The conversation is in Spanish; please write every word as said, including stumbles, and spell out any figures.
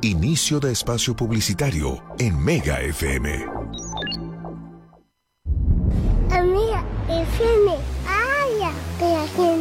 Inicio de espacio publicitario en Mega F M. Amiga F M.